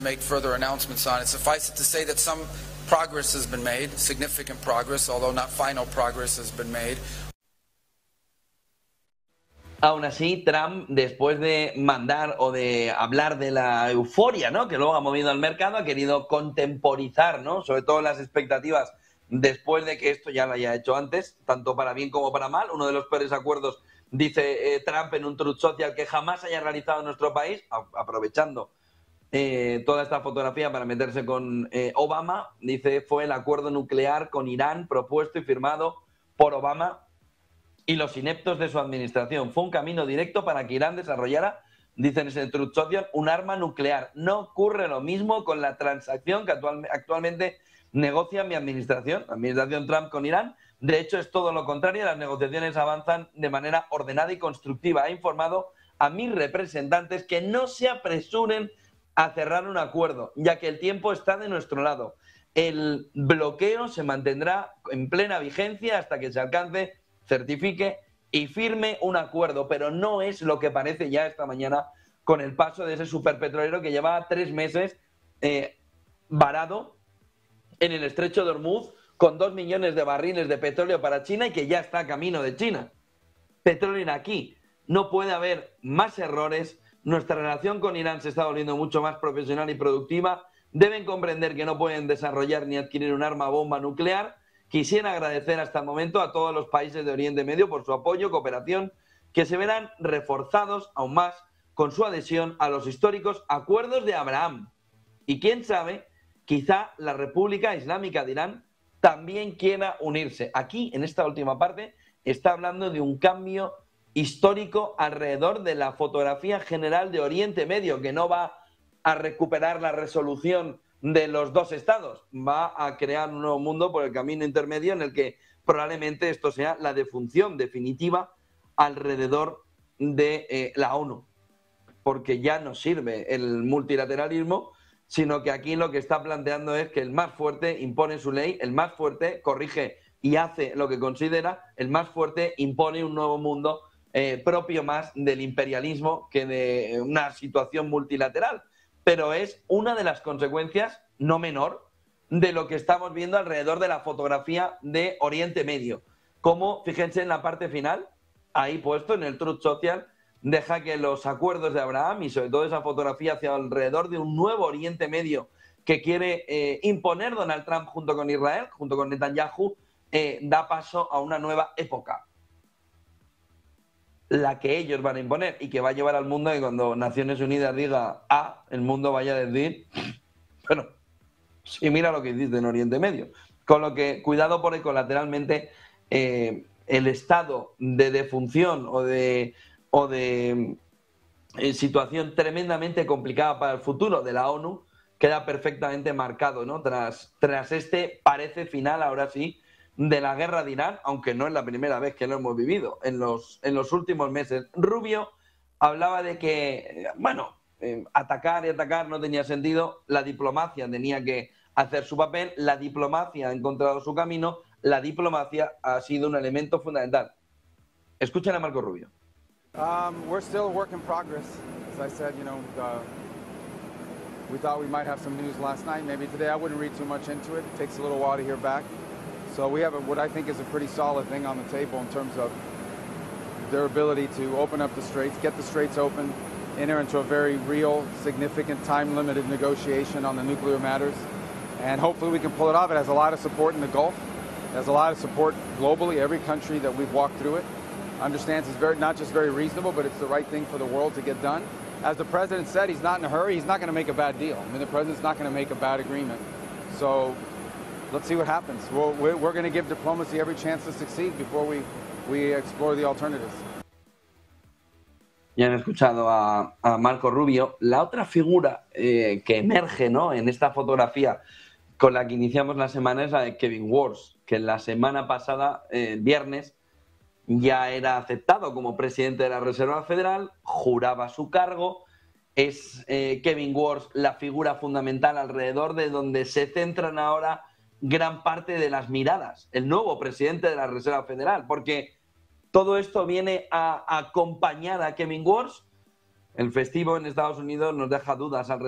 make further announcements on it. Suffice it to say that some progress has been made, significant progress, although not final progress has been made. Aún así, Trump, después de mandar o de hablar de la euforia, ¿no?, que luego ha movido al mercado, ha querido contemporizar, ¿no?, sobre todo las expectativas después de que esto ya lo haya hecho antes, tanto para bien como para mal. Uno de los peores acuerdos, dice Trump en un Truth Social, que jamás haya realizado en nuestro país, aprovechando toda esta fotografía para meterse con Obama. Dice, fue el acuerdo nuclear con Irán propuesto y firmado por Obama y los ineptos de su administración. Fue un camino directo para que Irán desarrollara, dicen en ese Truth Social, un arma nuclear. No ocurre lo mismo con la transacción que actualmente negocia mi administración, la administración Trump con Irán. De hecho, es todo lo contrario. Las negociaciones avanzan de manera ordenada y constructiva. He informado a mis representantes que no se apresuren a cerrar un acuerdo, ya que el tiempo está de nuestro lado. El bloqueo se mantendrá en plena vigencia hasta que se alcance, certifique y firme un acuerdo, pero no es lo que parece ya esta mañana con el paso de ese superpetrolero que lleva 3 meses varado en el estrecho de Hormuz con 2 millones de barriles de petróleo para China y que ya está camino de China. Petróleo iraquí. No puede haber más errores. Nuestra relación con Irán se está volviendo mucho más profesional y productiva. Deben comprender que no pueden desarrollar ni adquirir un arma bomba nuclear. Quisiera agradecer hasta el momento a todos los países de Oriente Medio por su apoyo, cooperación, que se verán reforzados aún más con su adhesión a los históricos acuerdos de Abraham. Y quién sabe, quizá la República Islámica de Irán también quiera unirse. Aquí, en esta última parte, está hablando de un cambio histórico alrededor de la fotografía general de Oriente Medio, que no va a recuperar la resolución de los 2 estados, va a crear un nuevo mundo por el camino intermedio en el que probablemente esto sea la defunción definitiva alrededor de la ONU, porque ya no sirve el multilateralismo, sino que aquí lo que está planteando es que el más fuerte impone su ley, el más fuerte corrige y hace lo que considera, el más fuerte impone un nuevo mundo propio más del imperialismo que de una situación multilateral. Pero es una de las consecuencias, no menor, de lo que estamos viendo alrededor de la fotografía de Oriente Medio. Como, fíjense en la parte final, ahí puesto en el Truth Social, deja que los acuerdos de Abraham y sobre todo esa fotografía hacia alrededor de un nuevo Oriente Medio que quiere imponer Donald Trump junto con Israel, junto con Netanyahu, da paso a una nueva época, la que ellos van a imponer y que va a llevar al mundo a que cuando Naciones Unidas diga A, el mundo vaya a decir, bueno, sí, mira lo que hiciste en Oriente Medio. Con lo que, cuidado por ahí colateralmente, el estado de defunción o de situación tremendamente complicada para el futuro de la ONU queda perfectamente marcado, ¿no? Tras este parece final, ahora sí, de la guerra de Irán, aunque no es la primera vez que lo hemos vivido en los últimos meses. Rubio hablaba de que, bueno, atacar y atacar no tenía sentido, la diplomacia tenía que hacer su papel, la diplomacia ha encontrado su camino, la diplomacia ha sido un elemento fundamental. Escuchen a Marco Rubio. We're still a work in progress. As I said, we thought we might have some news last night. Maybe today. I wouldn't read too much into it. It takes a little while to hear back. So we have what I think is a pretty solid thing on the table in terms of their ability to open up the straits, get the straits open, enter into a very real, significant, time-limited negotiation on the nuclear matters. And hopefully we can pull it off. It has a lot of support in the Gulf. It has a lot of support globally. Every country that we've walked through it understands it's not just very reasonable, but it's the right thing for the world to get done. As the president said, he's not in a hurry. He's not going to make a bad deal. I mean, the president's not going to make a bad agreement. So let's see what happens. We're going to give diplomacy every chance to succeed before we explore the alternatives. Ya han escuchado a Marco Rubio. La otra figura que emerge, ¿no?, en esta fotografía con la que iniciamos la semana es la de Kevin Walsh, que la semana pasada, el viernes, ya era aceptado como presidente de la Reserva Federal, juraba su cargo. Es Kevin Walsh la figura fundamental alrededor de donde se centran ahora gran parte de las miradas, el nuevo presidente de la Reserva Federal, porque todo esto viene a acompañar a Kevin Walsh. El festivo en Estados Unidos nos deja dudas alrededor